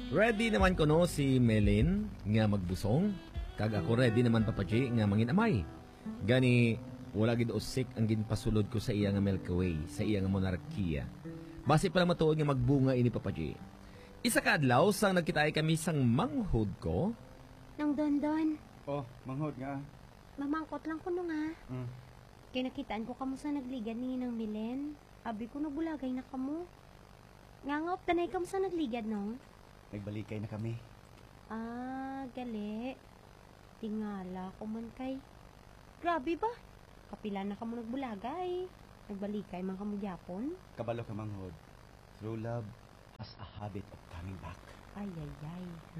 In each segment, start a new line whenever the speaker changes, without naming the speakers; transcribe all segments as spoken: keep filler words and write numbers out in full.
Ready naman ko no si Melin nga magbusong. Kag ako ready naman papaji nga mangin amay. Gani wala gid usik ang ginpasulod ko sa iya nga Milky Way, sa iya nga monarkiya. Base pa lang matuod nga magbunga ini papaji. Isa ka adlaw sang nagkitaay kami sang manghod ko.
Nang Dondon.
Oh, manghod nga.
Mamangkot lang ko no nga.
Mm.
Kaya nakitaan ko kamo sa nagligan ni ng Milen. Abi ko nabulagay na kamo. Ngangop tanay kamo sa nagligad no?
Nagbalikay na kami.
Ah, gali. Tingala ko man kay. Grabe ba? Kapila na kamo nagbulagay. Nagbalikay man kamo gyapon.
Kabalo ka manghod. Through love as a habit of coming back.
Ay, ay, ay.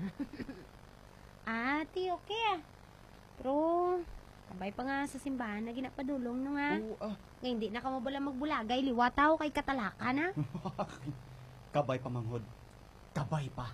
Ati, okay ah. Pero, kabay pa nga sa simbahan na ginapadulong no nga.
Oo ah.
Ngayon hindi na ka mabala magbulagay. Liwataw kay katalaka na.
Kabay pa manghod. Kabay pa.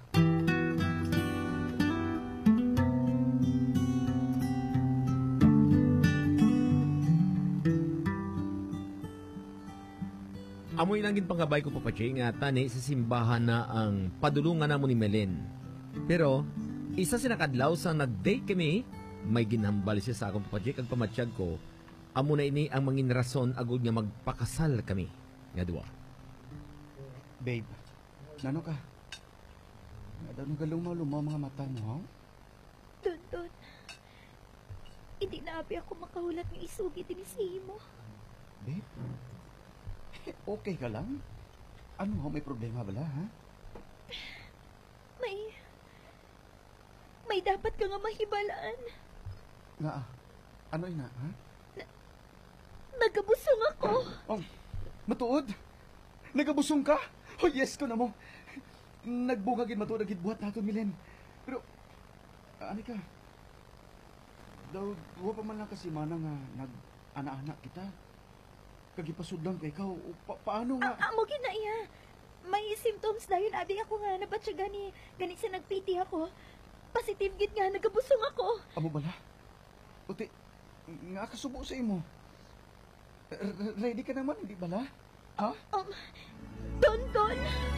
Amoy lang gin pangabay ko papachi nga tani sa simbahan na ang padulungan namo ni Melen. Pero isa sinakadlaw sa nag-date kami, may ginhambal siya sa akong papachi kag pamatsyag ko. Amo na ini ang mangin rason agud nga magpakasal kami. Nga duwa.
Babe, nano ka? Nga daw nagalumaw-lumaw mga mata mo, ha?
Don, Don. Hindi na abi ako makahulat ng isugi din sa imo.
Babe? Okay ka lang? Ano ho, may problema bala, ha?
May... May dapat ka nga mahibalaan.
Nga ah, ano ina, ha?
Nagabusong ako.
Oh, matuod? Nagabusong ka? Oh, yes ko na mo. Nagbungagin matuod agit buhat nato, Milen. Pero, ani ka? Daw, huwa pa man lang kasi mana nga nag-ana-anak kita. Kagipasudlang ka ikaw. Pa paano nga?
Ah, amo gina iya. May symptoms dahil abi ako nga nabatsa gani. Gani sa nagpiti ako. Positive gid nga nagabusong ako.
Amo bala? Uti, nga kasubo sa imo. R ready ka naman, hindi bala? Ha?
Um, Don, Don.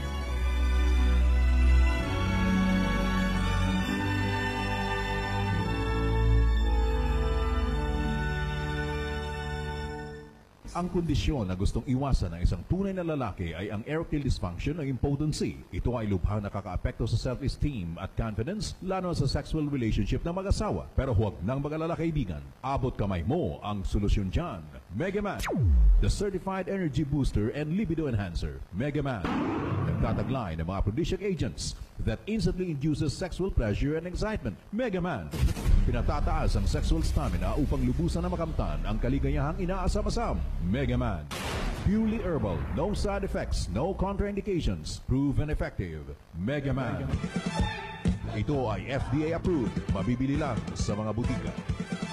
Ang kondisyon na gustong iwasan ng isang tunay na lalaki ay ang erectile dysfunction o impotency. Ito ay lubhang nakakaapekto sa self-esteem at confidence, lalo sa sexual relationship ng mag-asawa. Pero huwag nang mag-alala kaibigan. Abot kamay mo ang solusyon dyan. Megaman, the certified energy booster and libido enhancer. Megaman, nagtataglay ng mga aphrodisiac agents that instantly induces sexual pleasure and excitement. Megaman, pinatataas ang sexual stamina upang lubusan na makamtan ang kaligayahang inaasam-asam. Megaman, purely herbal, no side effects, no contraindications, proven effective. Megaman. Ito ay F D A approved, mabibili lang sa mga butika.